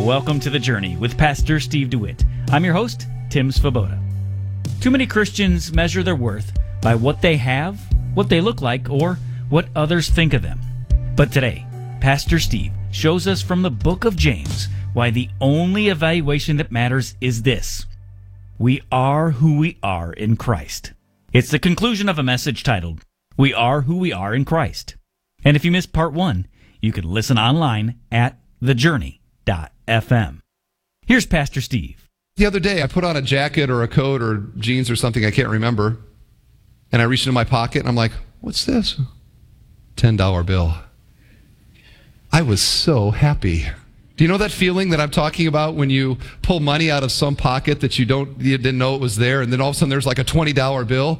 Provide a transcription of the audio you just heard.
Welcome to The Journey with Pastor Steve DeWitt. I'm your host, Tim Svoboda. Too many Christians measure their worth by what they have, what they look like, or what others think of them. But today, Pastor Steve shows us from the book of James why the only evaluation that matters is this: we are who we are in Christ. It's the conclusion of a message titled, We Are Who We Are in Christ. And if you missed part 1, you can listen online at thejourney.fm. Here's Pastor Steve. The other day, I put on a jacket or a coat or jeans or something, I can't remember, and I reached into my pocket, and I'm like, what's this? $10 bill. I was so happy. Do you know that feeling that I'm talking about when you pull money out of some pocket that you didn't know it was there, and then all of a sudden there's like a $20 bill?